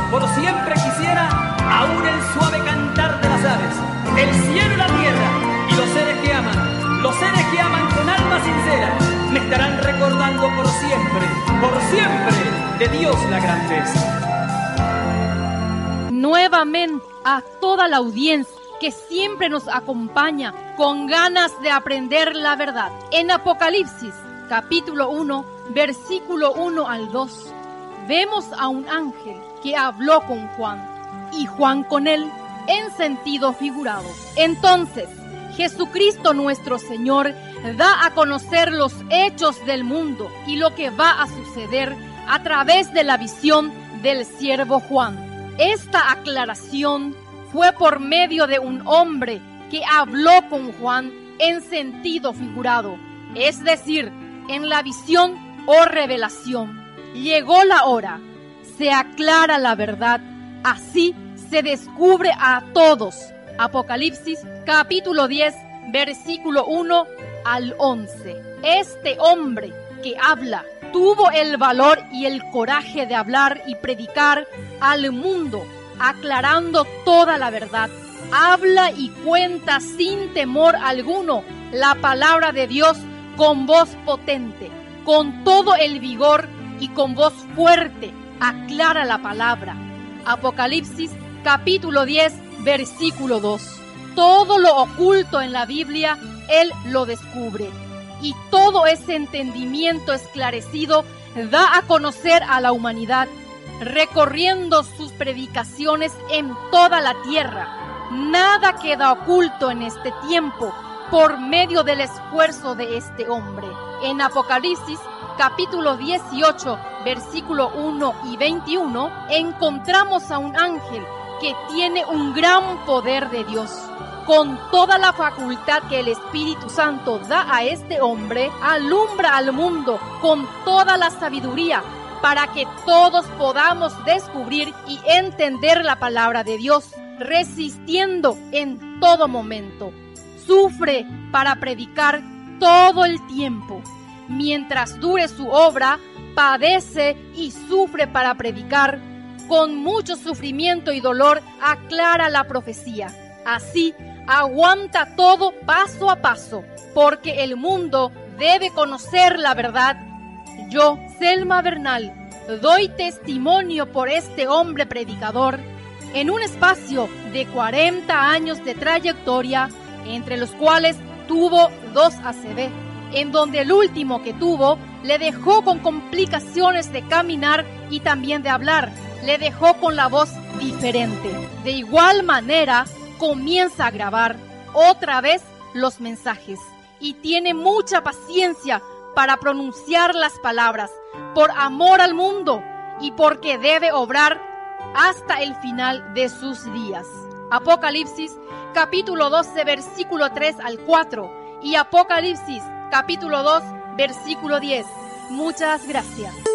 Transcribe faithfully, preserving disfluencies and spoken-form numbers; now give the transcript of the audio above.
por siempre quisiera, aún el suave cantar de las aves, el cielo y la tierra y los seres que aman, los seres que aman con alma sincera, me estarán recordando por siempre, por siempre, de Dios la grandeza. Nuevamente a toda la audiencia que siempre nos acompaña con ganas de aprender la verdad. En Apocalipsis, capítulo uno, versículo uno al dos, vemos a un ángel que habló con Juan, y Juan con él, en sentido figurado. Entonces, Jesucristo nuestro Señor da a conocer los hechos del mundo y lo que va a suceder a través de la visión del siervo Juan. Esta aclaración fue por medio de un hombre que habló con Juan en sentido figurado, es decir, en la visión o revelación. Llegó la hora, se aclara la verdad, así se descubre a todos. Apocalipsis capítulo diez, versículo uno al once. Este hombre que habla tuvo el valor y el coraje de hablar y predicar al mundo, aclarando toda la verdad. Habla y cuenta sin temor alguno la palabra de Dios con voz potente, con todo el vigor y con voz fuerte. Aclara la palabra. Apocalipsis capítulo diez, versículo dos. Todo lo oculto en la Biblia, Él lo descubre. Y todo ese entendimiento esclarecido da a conocer a la humanidad, recorriendo sus predicaciones en toda la tierra. Nada queda oculto en este tiempo por medio del esfuerzo de este hombre. En Apocalipsis capítulo dieciocho, versículo uno y veintiuno, encontramos a un ángel que tiene un gran poder de Dios. Con toda la facultad que el Espíritu Santo da a este hombre, alumbra al mundo con toda la sabiduría para que todos podamos descubrir y entender la palabra de Dios, resistiendo en todo momento. Sufre para predicar todo el tiempo. Mientras dure su obra, padece y sufre para predicar. Con mucho sufrimiento y dolor aclara la profecía. Así, aguanta todo paso a paso, porque el mundo debe conocer la verdad. Yo, Selma Bernal, doy testimonio por este hombre predicador en un espacio de cuarenta años de trayectoria, entre los cuales tuvo dos A C V, en donde el último que tuvo le dejó con complicaciones de caminar y también de hablar, le dejó con la voz diferente. De igual manera, comienza a grabar otra vez los mensajes y tiene mucha paciencia para pronunciar las palabras por amor al mundo y porque debe obrar hasta el final de sus días. Apocalipsis capítulo doce, versículo tres al cuatro y Apocalipsis capítulo dos, versículo diez. Muchas gracias.